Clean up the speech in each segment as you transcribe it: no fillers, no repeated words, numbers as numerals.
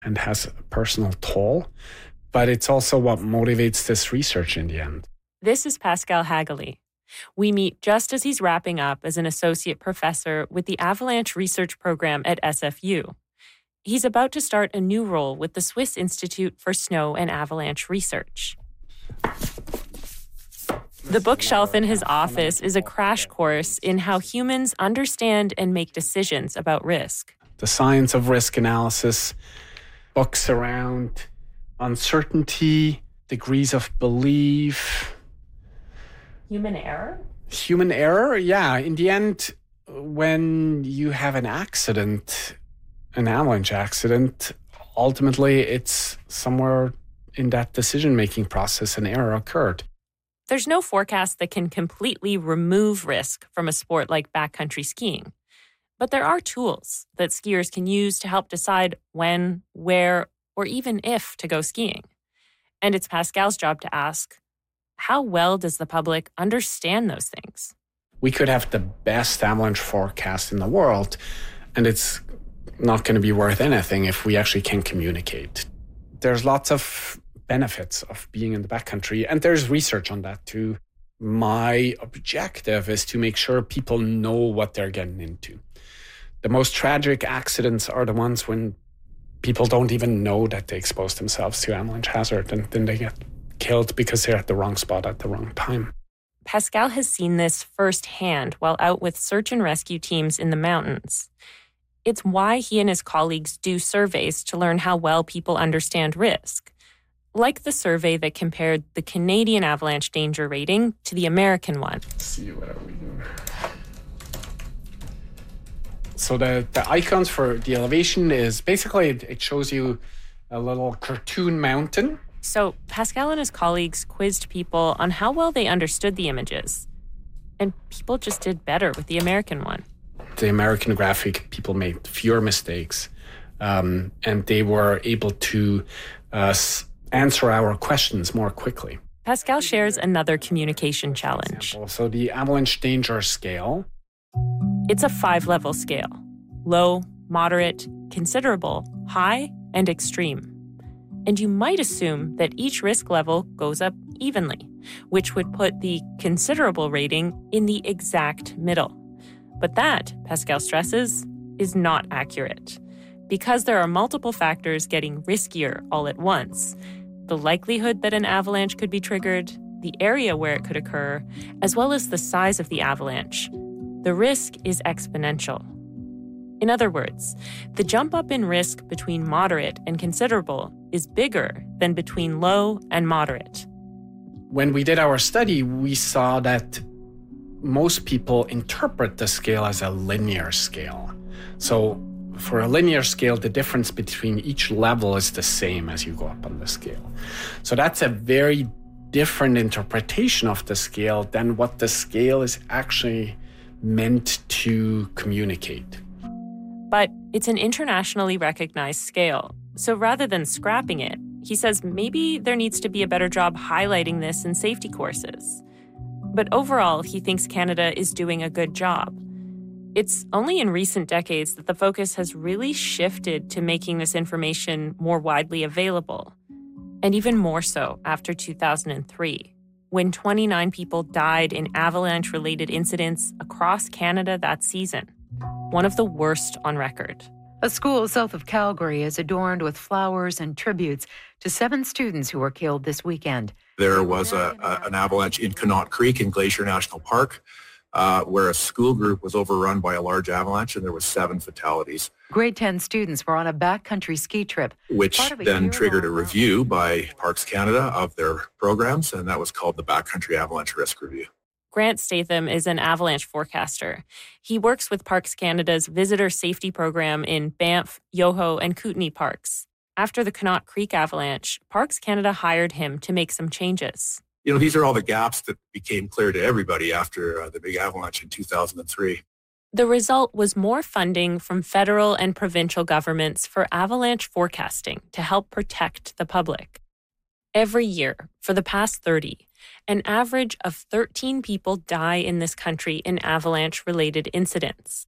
and has a personal toll, but it's also what motivates this research in the end. This is Pascal Hageley. We meet just as he's wrapping up as an associate professor with the Avalanche Research Program at SFU. He's about to start a new role with the Swiss Institute for Snow and Avalanche Research. The bookshelf in his office is a crash course in how humans understand and make decisions about risk. The science of risk analysis, books around uncertainty, degrees of belief. Human error? Human error, yeah. In the end, when you have an accident, an avalanche accident, ultimately it's somewhere in that decision-making process an error occurred. There's no forecast that can completely remove risk from a sport like backcountry skiing. But there are tools that skiers can use to help decide when, where, or even if to go skiing. And it's Pascal's job to ask, how well does the public understand those things? We could have the best avalanche forecast in the world, and it's not going to be worth anything if we actually can communicate. There's lots of benefits of being in the backcountry, and there's research on that too. My objective is to make sure people know what they're getting into. The most tragic accidents are the ones when people don't even know that they exposed themselves to avalanche hazard, and then they get killed because they're at the wrong spot at the wrong time. Pascal has seen this firsthand while out with search and rescue teams in the mountains. It's why he and his colleagues do surveys to learn how well people understand risk, like the survey that compared the Canadian avalanche danger rating to the American one. Let's see, what are we doing? So the icons for the elevation is basically, it shows you a little cartoon mountain. So Pascal and his colleagues quizzed people on how well they understood the images. And people just did better with the American one. The American graphic, people made fewer mistakes, and they were able to answer our questions more quickly. Pascal shares another communication challenge. So the avalanche danger scale. It's a 5-level scale: low, moderate, considerable, high, and extreme. And you might assume that each risk level goes up evenly, which would put the considerable rating in the exact middle. But that, Pascal stresses, is not accurate. Because there are multiple factors getting riskier all at once, the likelihood that an avalanche could be triggered, the area where it could occur, as well as the size of the avalanche, the risk is exponential. In other words, the jump up in risk between moderate and considerable is bigger than between low and moderate. When we did our study, we saw that most people interpret the scale as a linear scale. So for a linear scale, the difference between each level is the same as you go up on the scale. So that's a very different interpretation of the scale than what the scale is actually meant to communicate. But it's an internationally recognized scale. So rather than scrapping it, he says maybe there needs to be a better job highlighting this in safety courses. But overall, he thinks Canada is doing a good job. It's only in recent decades that the focus has really shifted to making this information more widely available. And even more so after 2003, when 29 people died in avalanche-related incidents across Canada that season. One of the worst on record. A school south of Calgary is adorned with flowers and tributes to 7 students who were killed this weekend. There was an avalanche in Connaught Creek in Glacier National Park where a school group was overrun by a large avalanche, and there was 7 fatalities. Grade 10 students were on a backcountry ski trip. Which then triggered a review by Parks Canada of their programs, and that was called the Backcountry Avalanche Risk Review. Grant Statham is an avalanche forecaster. He works with Parks Canada's visitor safety program in Banff, Yoho, and Kootenay parks. After the Connaught Creek avalanche, Parks Canada hired him to make some changes. You know, these are all the gaps that became clear to everybody after the big avalanche in 2003. The result was more funding from federal and provincial governments for avalanche forecasting to help protect the public. Every year, for the past 30, an average of 13 people die in this country in avalanche-related incidents.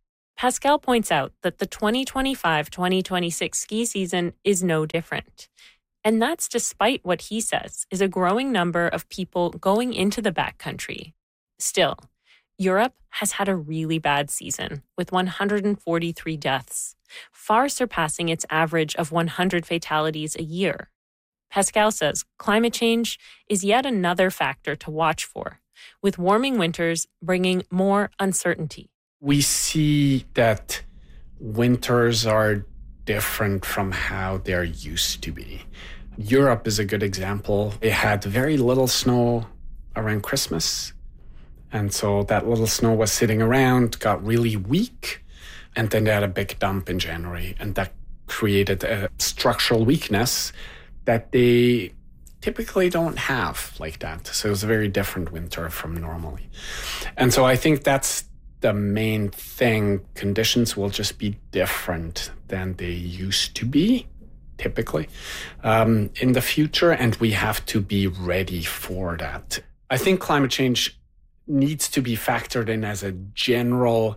Pascal points out that the 2025-2026 ski season is no different. And that's despite what he says is a growing number of people going into the backcountry. Still, Europe has had a really bad season with 143 deaths, far surpassing its average of 100 fatalities a year. Pascal says climate change is yet another factor to watch for, with warming winters bringing more uncertainty. We see that winters are different from how they're used to be. Europe is a good example. It had very little snow around Christmas. And so that little snow was sitting around, got really weak, and then they had a big dump in January. And that created a structural weakness that they typically don't have like that. So it was a very different winter from normally. And so I think that's the main thing. Conditions will just be different than they used to be, typically, in the future. And we have to be ready for that. I think climate change needs to be factored in as a general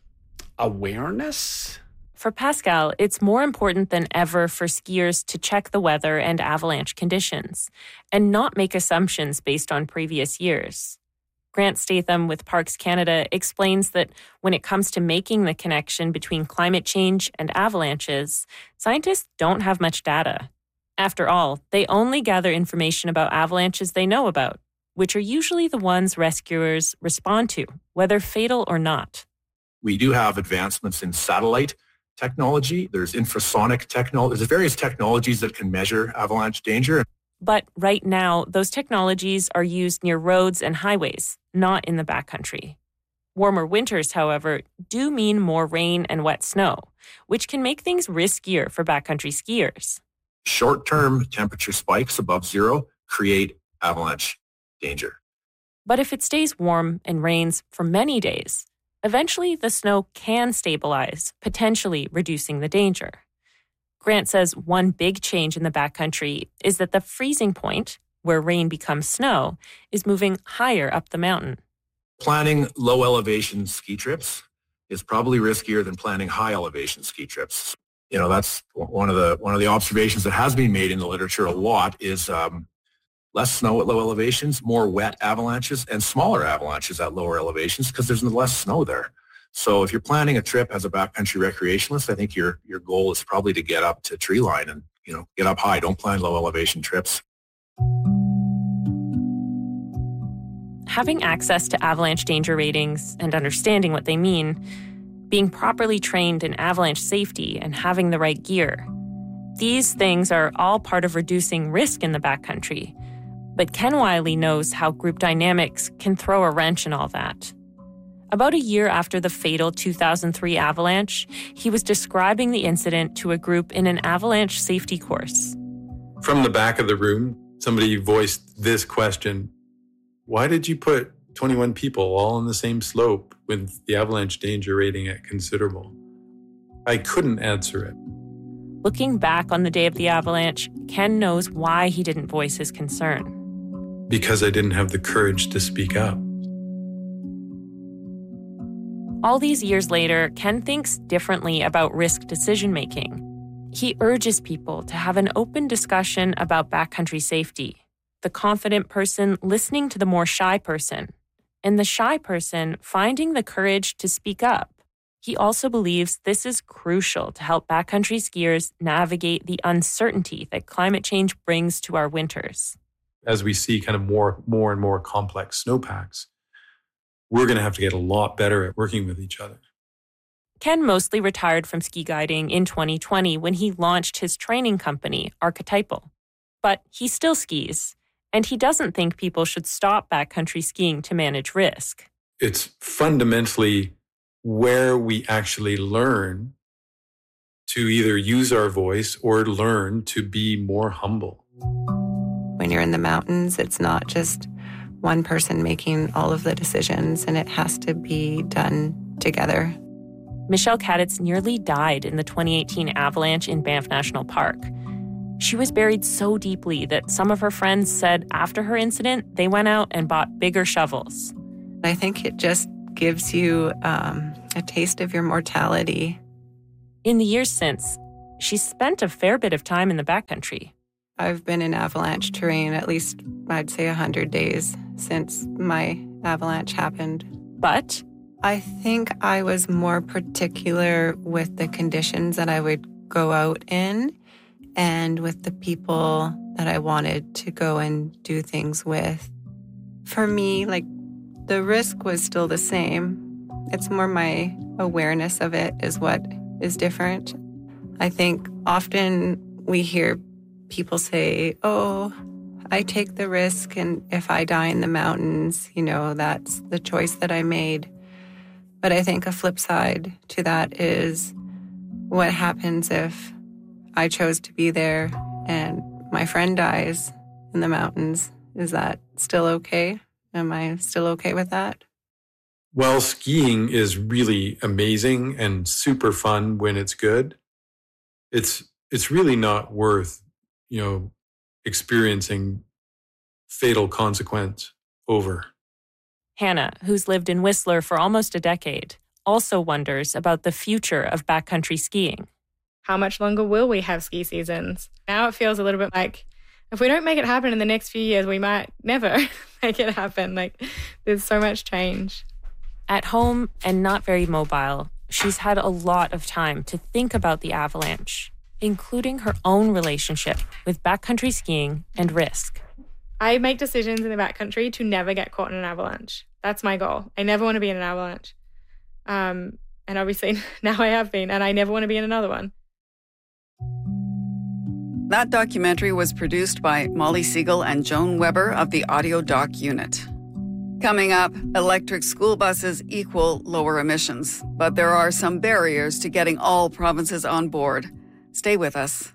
awareness. For Pascal, it's more important than ever for skiers to check the weather and avalanche conditions and not make assumptions based on previous years. Grant Statham with Parks Canada explains that when it comes to making the connection between climate change and avalanches, scientists don't have much data. After all, they only gather information about avalanches they know about, which are usually the ones rescuers respond to, whether fatal or not. We do have advancements in satellite technology. There's infrasonic technology. There's various technologies that can measure avalanche danger. But right now, those technologies are used near roads and highways, not in the backcountry. Warmer winters, however, do mean more rain and wet snow, which can make things riskier for backcountry skiers. Short-term temperature spikes above zero create avalanche danger. But if it stays warm and rains for many days, eventually the snow can stabilize, potentially reducing the danger. Grant says one big change in the backcountry is that the freezing point, where rain becomes snow, is moving higher up the mountain. Planning low elevation ski trips is probably riskier than planning high elevation ski trips. You know, that's one of the observations that has been made in the literature a lot is less snow at low elevations, more wet avalanches, and smaller avalanches at lower elevations because there's less snow there. So if you're planning a trip as a backcountry recreationalist, I think your goal is probably to get up to tree line and, get up high. Don't plan low elevation trips. Having access to avalanche danger ratings and understanding what they mean, being properly trained in avalanche safety and having the right gear, these things are all part of reducing risk in the backcountry. But Ken Wiley knows how group dynamics can throw a wrench in all that. About a year after the fatal 2003 avalanche, he was describing the incident to a group in an avalanche safety course. From the back of the room, somebody voiced this question: why did you put 21 people all on the same slope with the avalanche danger rating at considerable? I couldn't answer it. Looking back on the day of the avalanche, Ken knows why he didn't voice his concern. Because I didn't have the courage to speak up. All these years later, Ken thinks differently about risk decision-making. He urges people to have an open discussion about backcountry safety, the confident person listening to the more shy person, and the shy person finding the courage to speak up. He also believes this is crucial to help backcountry skiers navigate the uncertainty that climate change brings to our winters. As we see kind of more and more complex snowpacks, we're going to have to get a lot better at working with each other. Ken mostly retired from ski guiding in 2020 when he launched his training company, Archetypal. But he still skis, and he doesn't think people should stop backcountry skiing to manage risk. It's fundamentally where we actually learn to either use our voice or learn to be more humble. When you're in the mountains, it's not just one person making all of the decisions, and it has to be done together. Michelle Kaditz nearly died in the 2018 avalanche in Banff National Park. She was buried so deeply that some of her friends said after her incident, they went out and bought bigger shovels. I think it just gives you a taste of your mortality. In the years since, she's spent a fair bit of time in the backcountry. I've been in avalanche terrain at least, I'd say, 100 days since my avalanche happened. But I think I was more particular with the conditions that I would go out in and with the people that I wanted to go and do things with. For me, like, the risk was still the same. It's more my awareness of it is what is different. I think often we hear people say, oh, I take the risk, and if I die in the mountains, that's the choice that I made. But I think a flip side to that is what happens if I chose to be there and my friend dies in the mountains? Is that still okay? Am I still okay with that? Well, skiing is really amazing and super fun when it's good. It's really not worth, experiencing fatal consequence over. Hannah, who's lived in Whistler for almost a decade, also wonders about the future of backcountry skiing. How much longer will we have ski seasons? Now it feels a little bit like if we don't make it happen in the next few years, we might never make it happen. Like, there's so much change. At home and not very mobile, she's had a lot of time to think about the avalanche, including her own relationship with backcountry skiing and risk. I make decisions in the backcountry to never get caught in an avalanche. That's my goal. I never want to be in an avalanche. And obviously now I have been, and I never want to be in another one. That documentary was produced by Molly Siegel and Joan Weber of the Audio Doc Unit. Coming up, electric school buses equal lower emissions, but there are some barriers to getting all provinces on board. Stay with us.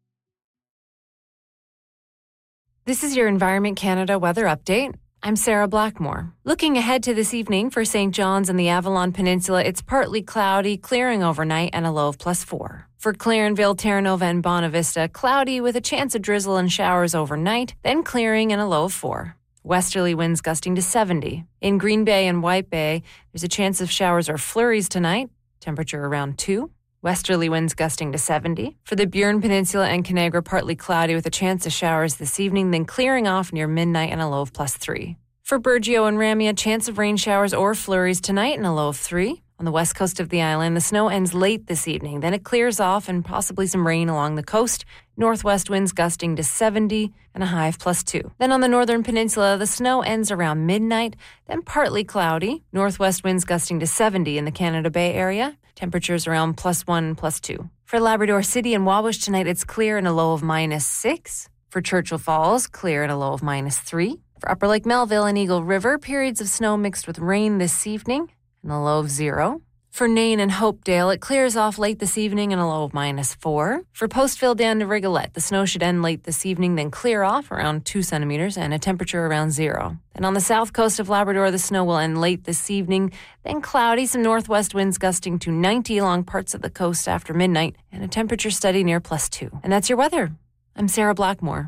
This is your Environment Canada weather update. I'm Sarah Blackmore. Looking ahead to this evening for St. John's and the Avalon Peninsula, it's partly cloudy, clearing overnight, and a low of +4. For Clarenville, Terra Nova, and Bonavista, cloudy with a chance of drizzle and showers overnight, then clearing and a low of 4. Westerly winds gusting to 70. In Green Bay and White Bay, there's a chance of showers or flurries tonight, temperature around 2. Westerly winds gusting to 70. For the Burin Peninsula and Conagra, partly cloudy with a chance of showers this evening, then clearing off near midnight and a low of +3. For Burgeo and Ramia, chance of rain showers or flurries tonight and a low of 3. On the west coast of the island, the snow ends late this evening. Then it clears off and possibly some rain along the coast. Northwest winds gusting to 70 and a high of +2. Then on the northern peninsula, the snow ends around midnight, then partly cloudy. Northwest winds gusting to 70 in the Canada Bay area. Temperatures around +1, +2. For Labrador City and Wabush tonight, it's clear and a low of -6. For Churchill Falls, clear and a low of -3. For Upper Lake Melville and Eagle River, periods of snow mixed with rain this evening and a low of 0. For Nain and Hopedale, it clears off late this evening and a low of -4. For Postville down to Rigolette, the snow should end late this evening, then clear off around 2 centimeters and a temperature around 0. And on the south coast of Labrador, the snow will end late this evening, then cloudy, some northwest winds gusting to 90 along parts of the coast after midnight, and a temperature steady near +2. And that's your weather. I'm Sarah Blackmore.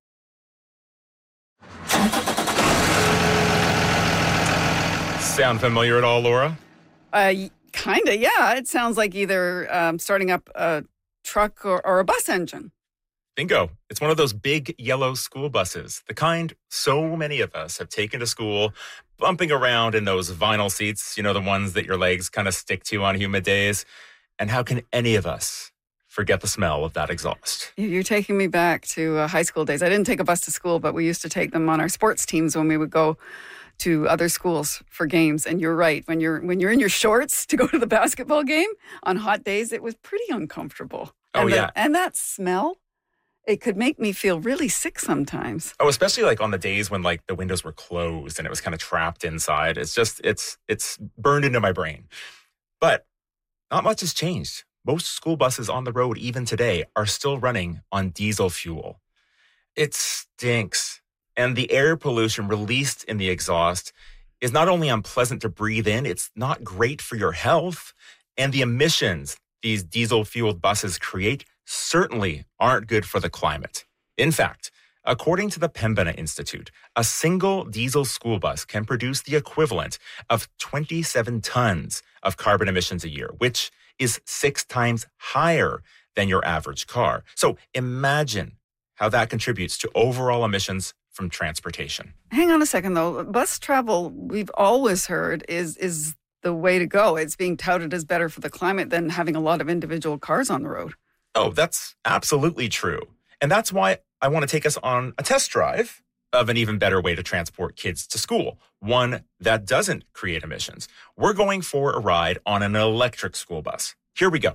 Sound familiar at all, Laura? Kind of, yeah. It sounds like either starting up a truck or a bus engine. Bingo. It's one of those big yellow school buses, the kind so many of us have taken to school, bumping around in those vinyl seats, the ones that your legs kind of stick to on humid days. And how can any of us forget the smell of that exhaust? You're taking me back to high school days. I didn't take a bus to school, but we used to take them on our sports teams when we would go to other schools for games. And you're right, when you're in your shorts to go to the basketball game on hot days, it was pretty uncomfortable. And that smell, it could make me feel really sick sometimes. Oh, especially like on the days when like the windows were closed and it was kind of trapped inside. It's just, it's burned into my brain. But not much has changed. Most school buses on the road, even today, are still running on diesel fuel. It stinks. And the air pollution released in the exhaust is not only unpleasant to breathe in, it's not great for your health. And the emissions these diesel-fueled buses create certainly aren't good for the climate. In fact, According to the Pembina Institute, a single diesel school bus can produce the equivalent of 27 tons of carbon emissions a year, which is 6 times higher than your average car. So imagine how that contributes to overall emissions from transportation. Hang on a second, though. Bus travel, we've always heard, is the way to go. It's being touted as better for the climate than having a lot of individual cars on the road. Oh, that's absolutely true. And that's why I want to take us on a test drive of an even better way to transport kids to school, one that doesn't create emissions. We're going for a ride on an electric school bus. Here we go.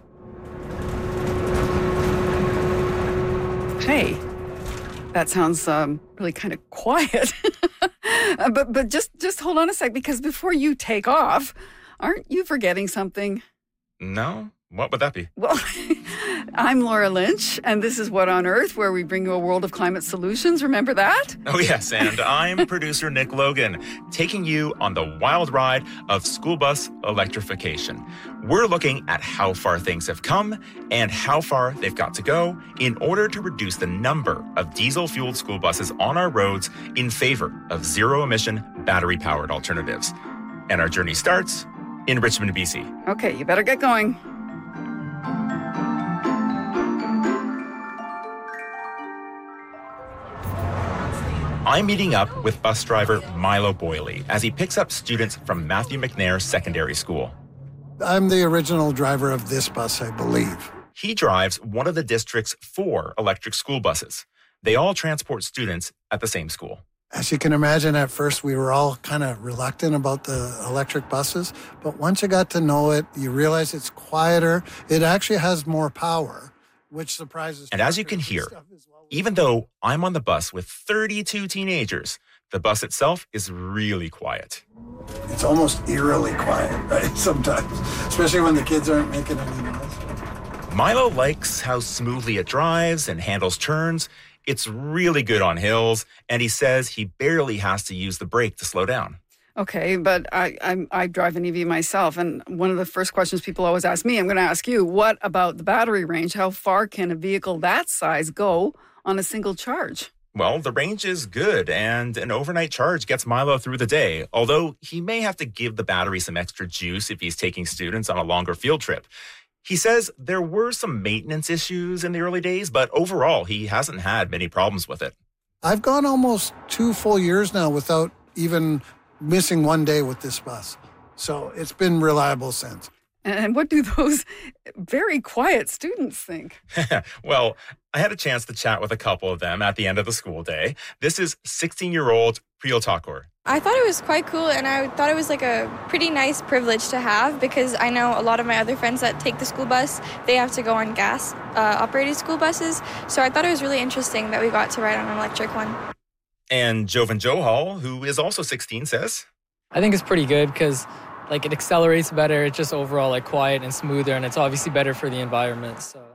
Hey, that sounds really kind of quiet. but just hold on a sec, because before you take off, aren't you forgetting something? No? What would that be? Well, I'm Laura Lynch, and this is What on Earth, where we bring you a world of climate solutions. Remember that? Oh, yes, and I'm producer Nick Logan, taking you on the wild ride of school bus electrification. We're looking at how far things have come and how far they've got to go in order to reduce the number of diesel-fueled school buses on our roads in favor of zero-emission, battery-powered alternatives. And our journey starts in Richmond, BC. Okay, you better get going. I'm meeting up with bus driver Milo Boyle as he picks up students from Matthew McNair Secondary School. I'm the original driver of this bus, I believe. He drives one of the district's 4 electric school buses. They all transport students at the same school. As you can imagine, at first we were all kind of reluctant about the electric buses, but once you got to know it, you realize it's quieter. It actually has more power, which surprises. And as you can hear, even though I'm on the bus with 32 teenagers, the bus itself is really quiet. It's almost eerily quiet, right? Sometimes, especially when the kids aren't making any noise. Milo likes how smoothly it drives and handles turns. It's really good on hills, and he says he barely has to use the brake to slow down. Okay, but I drive an EV myself, and one of the first questions people always ask me, I'm going to ask you, what about the battery range? How far can a vehicle that size go on a single charge? Well, the range is good, and an overnight charge gets Milo through the day, although he may have to give the battery some extra juice if he's taking students on a longer field trip. He says there were some maintenance issues in the early days, but overall, he hasn't had many problems with it. I've gone almost 2 full years now without even missing one day with this bus. So it's been reliable since. And what do those very quiet students think? Well, I had a chance to chat with a couple of them at the end of the school day. This is 16-year-old Priya Thakur. I thought it was quite cool, and I thought it was like a pretty nice privilege to have, because I know a lot of my other friends that take the school bus, they have to go on gas-operated school buses. So I thought it was really interesting that we got to ride on an electric one. And Jovan Johal, who is also 16, says, I think it's pretty good because it accelerates better. It's just overall quiet and smoother, and it's obviously better for the environment.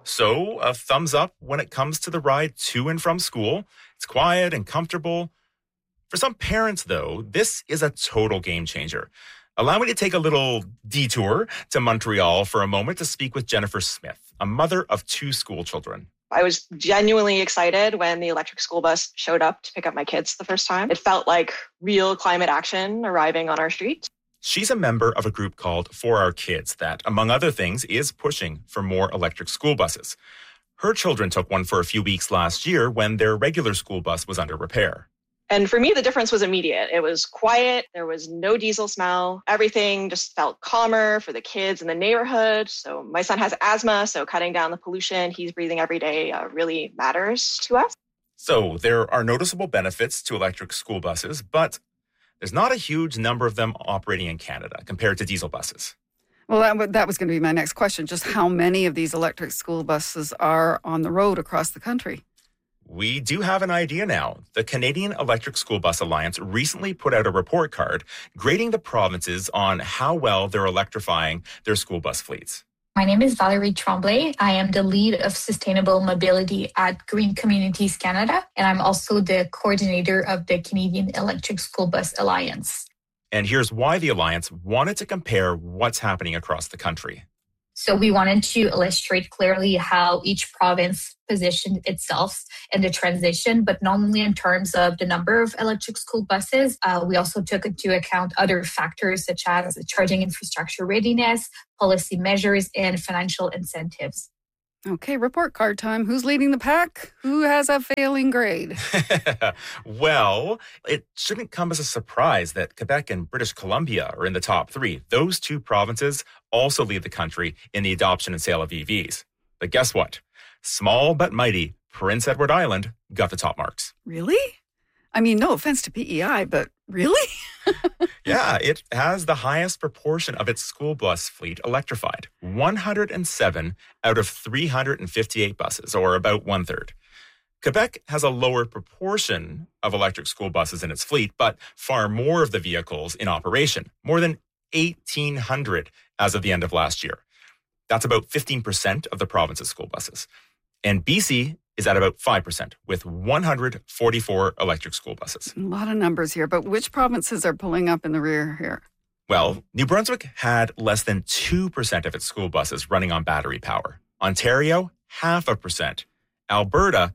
So a thumbs up when it comes to the ride to and from school. It's quiet and comfortable. For some parents, though, this is a total game changer. Allow me to take a little detour to Montreal for a moment to speak with Jennifer Smith, a mother of 2 school children. I was genuinely excited when the electric school bus showed up to pick up my kids the first time. It felt like real climate action arriving on our street. She's a member of a group called For Our Kids that, among other things, is pushing for more electric school buses. Her children took one for a few weeks last year when their regular school bus was under repair. And for me, the difference was immediate. It was quiet. There was no diesel smell. Everything just felt calmer for the kids in the neighborhood. So my son has asthma, so cutting down the pollution he's breathing every day really matters to us. So there are noticeable benefits to electric school buses, but there's not a huge number of them operating in Canada compared to diesel buses. Well, that was going to be my next question. Just how many of these electric school buses are on the road across the country? We do have an idea now. The Canadian Electric School Bus Alliance recently put out a report card grading the provinces on how well they're electrifying their school bus fleets. My name is Valerie Tremblay. I am the lead of sustainable mobility at Green Communities Canada, and I'm also the coordinator of the Canadian Electric School Bus Alliance. And here's why the Alliance wanted to compare what's happening across the country. So we wanted to illustrate clearly how each province positioned itself in the transition, but not only in terms of the number of electric school buses, we also took into account other factors such as charging infrastructure readiness, policy measures, and financial incentives. Okay, report card time. Who's leading the pack? Who has a failing grade? Well, it shouldn't come as a surprise that Quebec and British Columbia are in the top 3. Those 2 provinces also lead the country in the adoption and sale of EVs. But guess what? Small but mighty Prince Edward Island got the top marks. Really? I mean, no offense to PEI, but really? Yeah, it has the highest proportion of its school bus fleet electrified. 107 out of 358 buses, or about 1/3. Quebec has a lower proportion of electric school buses in its fleet, but far more of the vehicles in operation, more than 1,800 as of the end of last year. That's about 15% of the province's school buses. And BC is at about 5%, with 144 electric school buses. A lot of numbers here, but which provinces are pulling up in the rear here? Well, New Brunswick had less than 2% of its school buses running on battery power. Ontario, 0.5%. Alberta,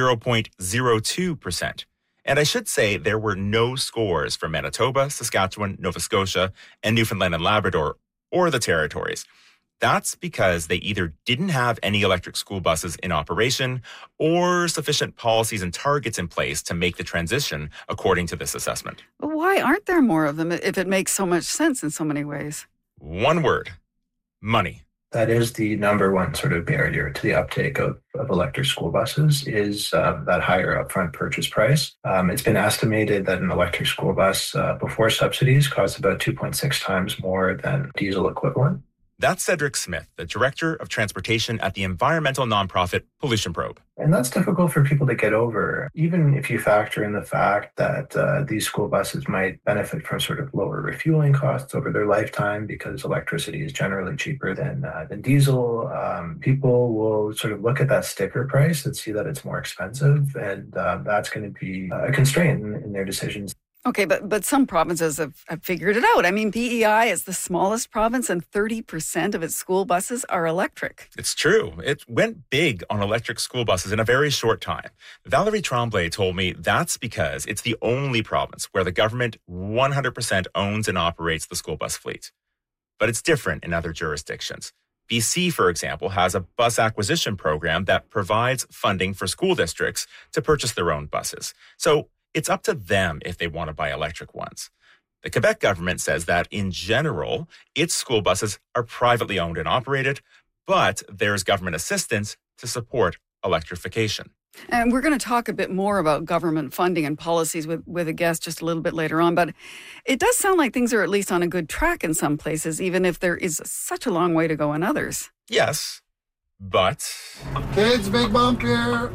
0.02%. And I should say there were no scores for Manitoba, Saskatchewan, Nova Scotia, and Newfoundland and Labrador, or the territories. That's because they either didn't have any electric school buses in operation or sufficient policies and targets in place to make the transition, according to this assessment. But why aren't there more of them if it makes so much sense in so many ways? One word: money. That is the number one sort of barrier to the uptake of electric school buses is that higher upfront purchase price. It's been estimated that an electric school bus before subsidies costs about 2.6 times more than diesel equivalent. That's Cedric Smith, the Director of Transportation at the environmental nonprofit Pollution Probe. And that's difficult for people to get over, even if you factor in the fact that these school buses might benefit from sort of lower refueling costs over their lifetime because electricity is generally cheaper than diesel. People will sort of look at that sticker price and see that it's more expensive, and that's going to be a constraint in their decisions. Okay, but some provinces have figured it out. I mean, PEI is the smallest province and 30% of its school buses are electric. It's true. It went big on electric school buses in a very short time. Valerie Tremblay told me that's because it's the only province where the government 100% owns and operates the school bus fleet. But it's different in other jurisdictions. BC, for example, has a bus acquisition program that provides funding for school districts to purchase their own buses. So it's up to them if they want to buy electric ones. The Quebec government says that, in general, its school buses are privately owned and operated, but there's government assistance to support electrification. And we're going to talk a bit more about government funding and policies with a guest just a little bit later on. But it does sound like things are at least on a good track in some places, even if there is such a long way to go in others. Yes, but... Kids, big bump here.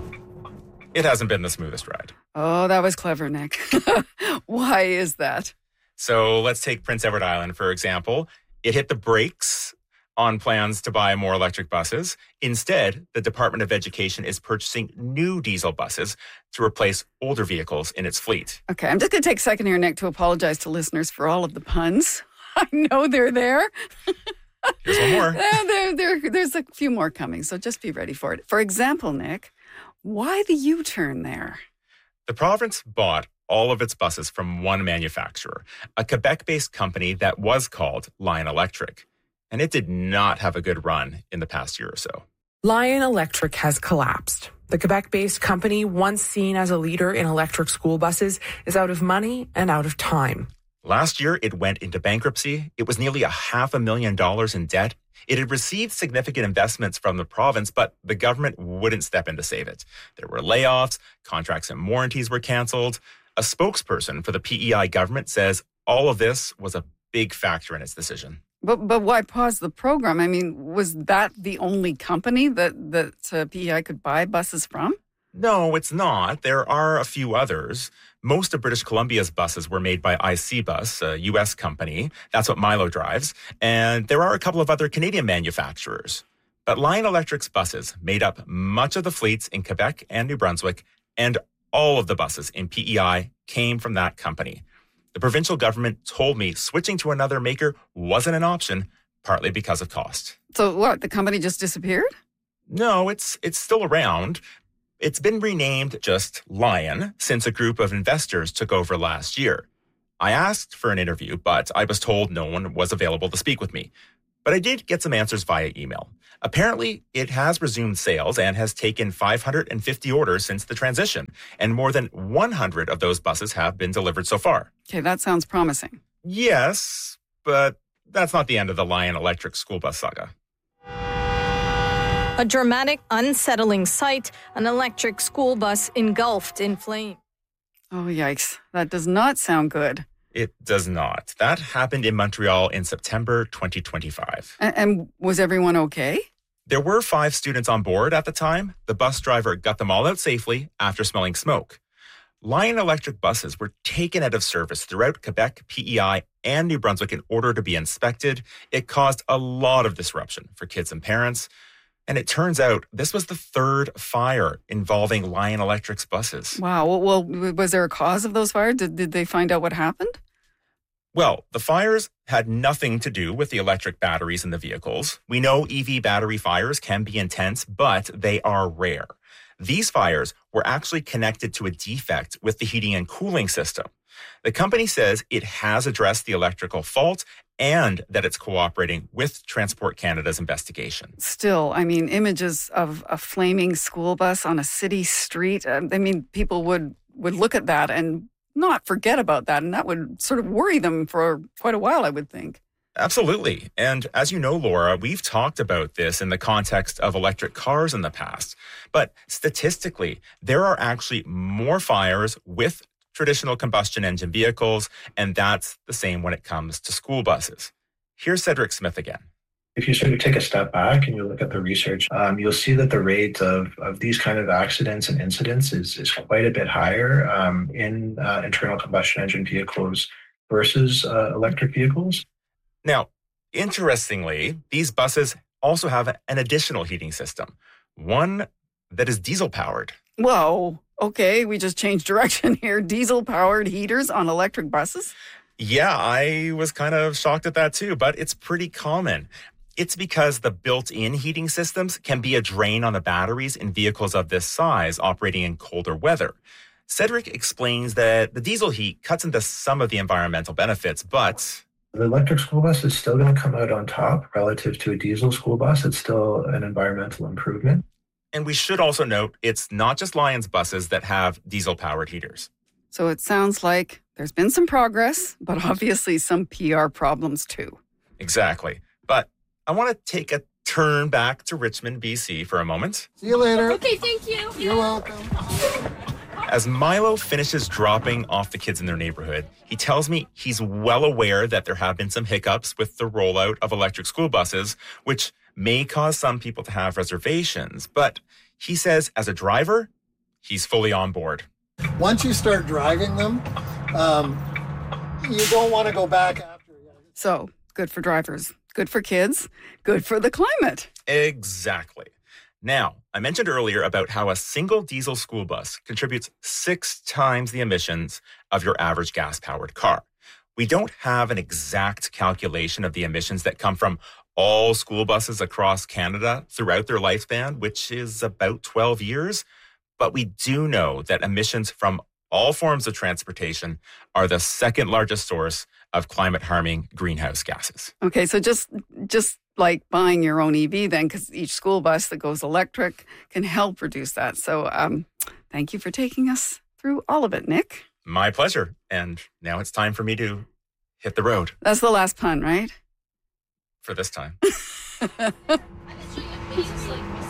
It hasn't been the smoothest ride. Oh, that was clever, Nick. Why is that? So let's take Prince Edward Island, for example. It hit the brakes on plans to buy more electric buses. Instead, the Department of Education is purchasing new diesel buses to replace older vehicles in its fleet. Okay, I'm just going to take a second here, Nick, to apologize to listeners for all of the puns. I know they're there. Here's one more. There's a few more coming, so just be ready for it. For example, Nick, why the U-turn there? The province bought all of its buses from one manufacturer, a Quebec-based company that was called Lion Electric. And it did not have a good run in the past year or so. Lion Electric has collapsed. The Quebec-based company, once seen as a leader in electric school buses, is out of money and out of time. Last year, it went into bankruptcy. It was nearly $500,000 in debt. It had received significant investments from the province, but the government wouldn't step in to save it. There were layoffs, contracts and warranties were canceled. A spokesperson for the PEI government says all of this was a big factor in its decision. But why pause the program? I mean, was that the only company that PEI could buy buses from? No, it's not. There are a few others. Most of British Columbia's buses were made by IC Bus, a U.S. company. That's what Milo drives. And there are a couple of other Canadian manufacturers. But Lion Electric's buses made up much of the fleets in Quebec and New Brunswick, and all of the buses in PEI came from that company. The provincial government told me switching to another maker wasn't an option, partly because of cost. So what, the company just disappeared? No, it's still around. It's been renamed just Lion since a group of investors took over last year. I asked for an interview, but I was told no one was available to speak with me. But I did get some answers via email. Apparently, it has resumed sales and has taken 550 orders since the transition, and more than 100 of those buses have been delivered so far. Okay, that sounds promising. Yes, but that's not the end of the Lion Electric school bus saga. A dramatic, unsettling sight, an electric school bus engulfed in flame. Oh, yikes. That does not sound good. It does not. That happened in Montreal in September 2025. And was everyone okay? There were 5 students on board at the time. The bus driver got them all out safely after smelling smoke. Lion Electric buses were taken out of service throughout Quebec, PEI, and New Brunswick in order to be inspected. It caused a lot of disruption for kids and parents. And it turns out this was the 3rd fire involving Lion Electric's buses. Wow. Well, was there a cause of those fires? Did they find out what happened? Well, the fires had nothing to do with the electric batteries in the vehicles. We know EV battery fires can be intense, but they are rare. These fires were actually connected to a defect with the heating and cooling system. The company says it has addressed the electrical fault and that it's cooperating with Transport Canada's investigation. Still, I mean, images of a flaming school bus on a city street, people would look at that and not forget about that, and that would sort of worry them for quite a while, I would think. Absolutely. And as you know, Laura, we've talked about this in the context of electric cars in the past. But statistically, there are actually more fires with traditional combustion engine vehicles, and that's the same when it comes to school buses. Here's Cedric Smith again. If you sort of take a step back and you look at the research, you'll see that the rate of these kind of accidents and incidents is quite a bit higher in internal combustion engine vehicles versus electric vehicles. Now, interestingly, these buses also have an additional heating system, one that is diesel-powered. Whoa. Okay, we just changed direction here. Diesel-powered heaters on electric buses? Yeah, I was kind of shocked at that too, but it's pretty common. It's because the built-in heating systems can be a drain on the batteries in vehicles of this size operating in colder weather. Cedric explains that the diesel heat cuts into some of the environmental benefits, but the electric school bus is still going to come out on top relative to a diesel school bus. It's still an environmental improvement. And we should also note, it's not just Lion's buses that have diesel-powered heaters. So it sounds like there's been some progress, but obviously some PR problems too. Exactly. But I want to take a turn back to Richmond, BC for a moment. See you later. Okay, thank you. You're welcome. As Milo finishes dropping off the kids in their neighborhood, he tells me he's well aware that there have been some hiccups with the rollout of electric school buses, which may cause some people to have reservations. But he says as a driver, he's fully on board. Once you start driving them, you don't want to go back after. So, good for drivers, good for kids, good for the climate. Exactly. Now, I mentioned earlier about how a single diesel school bus contributes 6 times the emissions of your average gas-powered car. We don't have an exact calculation of the emissions that come from all school buses across Canada throughout their lifespan, which is about 12 years. But we do know that emissions from all forms of transportation are the second largest source of climate-harming greenhouse gases. Okay, so just like buying your own EV then, because each school bus that goes electric can help reduce that. So thank you for taking us through all of it, Nick. My pleasure. And now it's time for me to hit the road. That's the last pun, right? For this time.